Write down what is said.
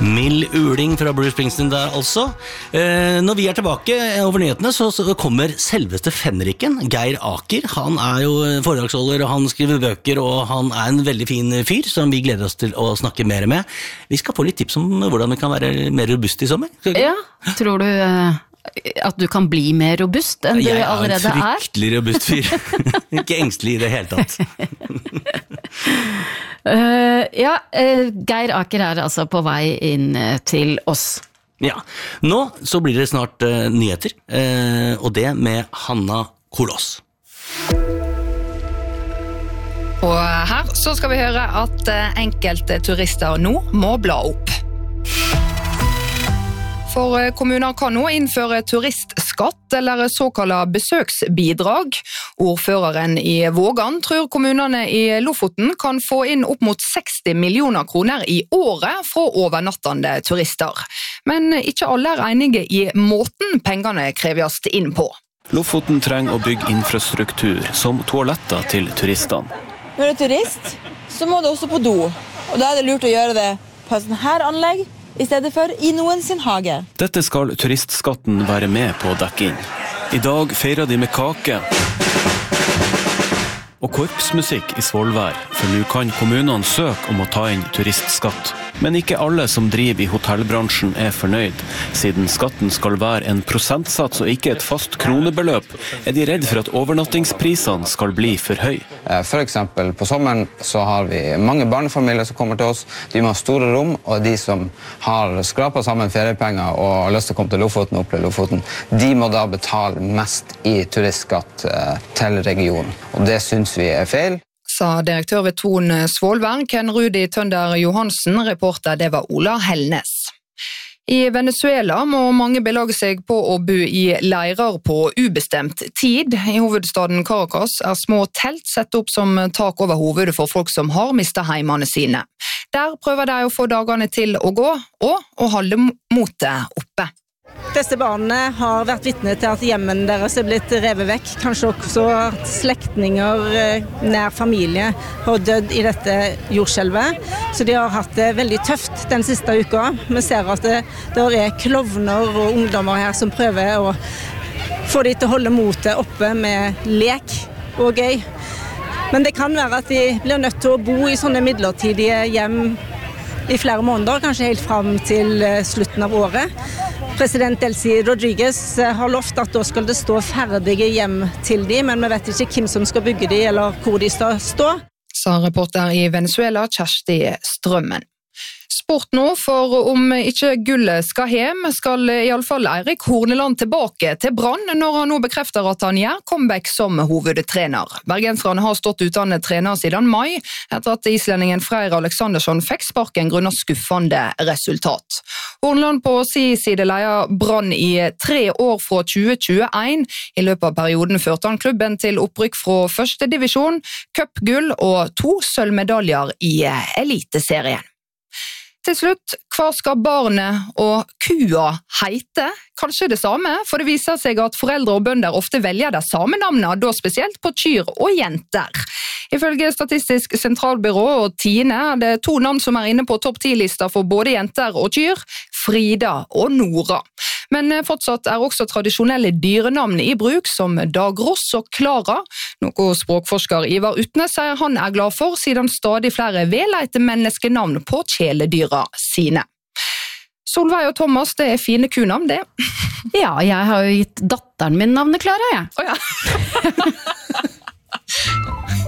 Mild uling fra Bruce Springsteen der altså. Når vi tilbake over nyhetene, så kommer selveste fenriken, Geir Aker. Han jo foredragsholder, og han skriver bøker, og han en veldig fin fyr, som vi gleder oss til å snakke mer med. Vi skal få litt tips om hvordan vi kan være mer robust i sommer. Ja, tror du at du kan bli mer robust enn du allerede Jeg en fryktelig robust fyr. Ikke engstelig i det hele tatt. Geir Aker altså på vei inn til oss. Ja, nå så blir det snart nyheter, og det med Hanna Kolås. Og her så skal vi høre at enkelte turister nå må bla opp. For kommuner kan nå innføre turistskatt eller såkalt besøksbidrag. Ordføreren i Vågan tror kommunene i Lofoten kan få inn opp mot 60 millioner kroner i året fra overnattende turister. Men ikke alle enige i måten pengene kreves inn på. Lofoten trenger å bygge infrastruktur som toaletter til turistene. Når du turist, så må du også på do. Og da det lurt å gjøre det på et sånt her anlegg, i stedet for i noen sin hage. Dette skal turistskatten være med på å dekke inn. I dag feirer de med kake og korpsmusikk i Svolvær, for nå kan kommunene søke om å ta inn turistskatt. Men ikke alle som driver i hotellbransjen fornøyd. Siden skatten skal være en prosentsats og ikke et fast kronebeløp, de redd for at overnattingsprisene skal bli for høy. For eksempel på sommeren så har vi mange barnefamilier som kommer til oss. De må ha store rom, og de som har skrapet sammen feriepenger og har lyst til å komme til Lofoten og oppleve Lofoten, de må da betale mest i turistskatt til regionen. Og det synes vi feil. Sa direktør ved Thon Svolvær, Ken Rudi Tønder Johansen, reporter det var Ola Hellnes. I Venezuela må mange belage seg på å bo i leirer på ubestemt tid. I hovedstaden Caracas små telt sett opp som tak over hovedet for folk som har mistet heimene sine. Der prøver de å få dagene til å gå, og å holde motet oppe. Disse barna har vært vitne til at hjemmen deres blitt revet vekk. Kanskje også at slektninger, nær familie, har dødd i dette jordskjelvet. Så de har hatt det veldig tøft den siste uka. Vi ser at det klovner og ungdommer her som prøver å få de til å holde motet oppe med lek og gøy. Men det kan være at de blir nødt til å bo i sånne midlertidige hjem i flere måneder, kanskje helt frem til slutten av året. President Delcy Rodriguez har lovt at da skal det stå ferdige hjem til de, men vi vet ikke hvem som skal bygge de eller hvor de skal stå. Sa reporter i Venezuela, Kjersti Strømmen. Sport nå, for om ikke gullet skal hjem, skal i alle fall Eirik Horneland tilbake til Brann når han nå bekrefter at han gjør comeback som hovedtrener. Bergenserne har stått uten trener siden mai, etter at islendingen Freyr Aleksandersson fikk sparken grunnet skuffende resultat. Horneland på sin side leier Brann i 3 år fra 2021. I løpet av perioden førte han klubben til opprykk fra første divisjon, cupgull og 2 sølvmedaljer i eliteserien. Til slutt, hva skal barnet og kua heite? Kanskje det samme, for det viser seg at foreldre og bønder ofte velger det samme navnet, da spesielt på kyr og jenter. Ifølge Statistisk sentralbyrå og Tine det 2 navn som inne på topp 10-lista for både jenter og kyr, Frida og Nora. Men fortsatt også tradisjonelle dyrenavn i bruk, som Dagross og Klara. Noe språkforsker Ivar Utnes sier han glad for, siden stadig flere velleite menneskenavn på kjæledyra sine. Solveig og Thomas, det fine kunavn, det. Ja, jeg har jo gitt datteren min navnet Klara, jeg. Å ja.